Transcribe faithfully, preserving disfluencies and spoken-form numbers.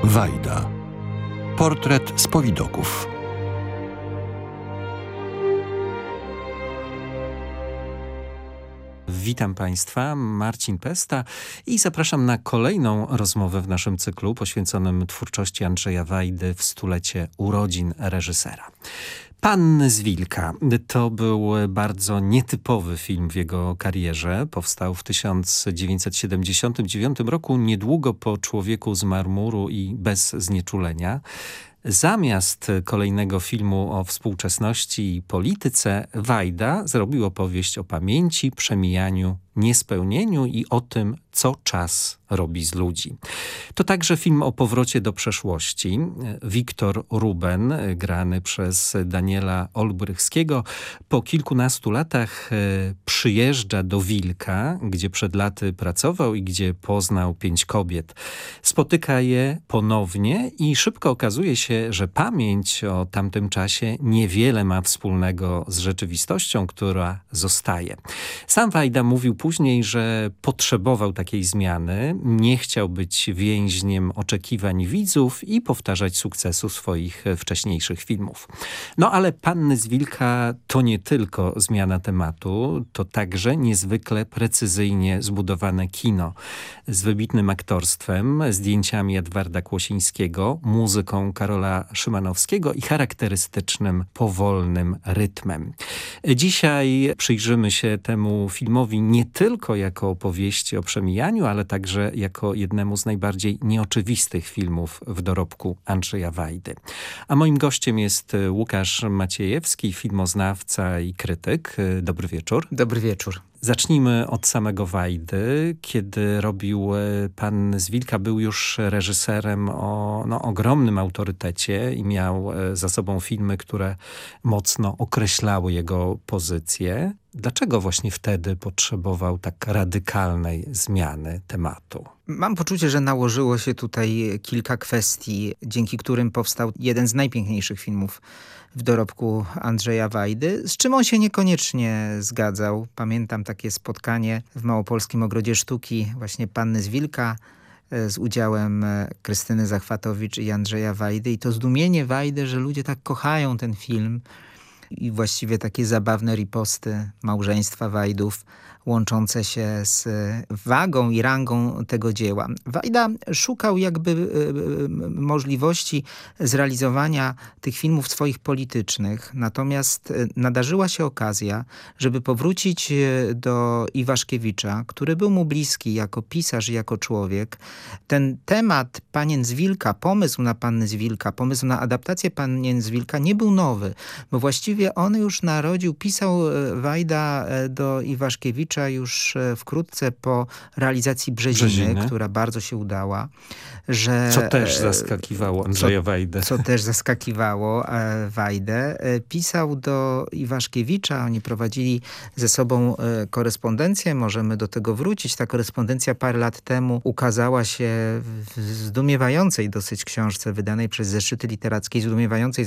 Wajda. Portret z powidoków. Witam Państwa, Marcin Pesta i zapraszam na kolejną rozmowę w naszym cyklu poświęconym twórczości Andrzeja Wajdy w stulecie urodzin reżysera. Panny z Wilka to był bardzo nietypowy film w jego karierze. Powstał w tysiąc dziewięćset siedemdziesiątym dziewiątym roku, niedługo po Człowieku z marmuru i Bez znieczulenia. Zamiast kolejnego filmu o współczesności i polityce, Wajda zrobił opowieść o pamięci, przemijaniu, niespełnieniu i o tym, co czas robi z ludzi. To także film o powrocie do przeszłości. Wiktor Ruben, grany przez Daniela Olbrychskiego, po kilkunastu latach przyjeżdża do Wilka, gdzie przed laty pracował i gdzie poznał pięć kobiet. Spotyka je ponownie i szybko okazuje się, że pamięć o tamtym czasie niewiele ma wspólnego z rzeczywistością, która zostaje. Sam Wajda mówił później, że potrzebował takiej zmiany, nie chciał być więźniem oczekiwań widzów i powtarzać sukcesu swoich wcześniejszych filmów. No ale Panny z Wilka to nie tylko zmiana tematu, to także niezwykle precyzyjnie zbudowane kino z wybitnym aktorstwem, zdjęciami Edwarda Kłosińskiego, muzyką Karola Szymanowskiego i charakterystycznym, powolnym rytmem. Dzisiaj przyjrzymy się temu filmowi nie tylko jako opowieści o przemijaniu, ale także jako jednemu z najbardziej nieoczywistych filmów w dorobku Andrzeja Wajdy. A moim gościem jest Łukasz Maciejewski, filmoznawca i krytyk. Dobry wieczór. Dobry wieczór. Zacznijmy od samego Wajdy. Kiedy robił Panny z Wilka, był już reżyserem o no, ogromnym autorytecie i miał za sobą filmy, które mocno określały jego pozycję. Dlaczego właśnie wtedy potrzebował tak radykalnej zmiany tematu? Mam poczucie, że nałożyło się tutaj kilka kwestii, dzięki którym powstał jeden z najpiękniejszych filmów w dorobku Andrzeja Wajdy, z czym on się niekoniecznie zgadzał. Pamiętam takie spotkanie w Małopolskim Ogrodzie Sztuki, właśnie Panny z Wilka, z udziałem Krystyny Zachwatowicz i Andrzeja Wajdy. I to zdumienie Wajdy, że ludzie tak kochają ten film i właściwie takie zabawne riposty małżeństwa Wajdów, łączące się z wagą i rangą tego dzieła. Wajda szukał jakby y, y, możliwości zrealizowania tych filmów swoich politycznych, natomiast nadarzyła się okazja, żeby powrócić do Iwaszkiewicza, który był mu bliski jako pisarz i jako człowiek. Ten temat Panien z Wilka, pomysł na Panny z Wilka, pomysł na adaptację Panien z Wilka nie był nowy, bo właściwie on już narodził, pisał Wajda do Iwaszkiewicza już wkrótce po realizacji Brzeziny, Brzeziny, która bardzo się udała. Że, co też zaskakiwało Andrzeja Wajdę. Co, co też zaskakiwało e, Wajdę. E, pisał do Iwaszkiewicza, oni prowadzili ze sobą e, korespondencję, możemy do tego wrócić. Ta korespondencja parę lat temu ukazała się w zdumiewającej dosyć książce wydanej przez Zeszyty Literackie, zdumiewającej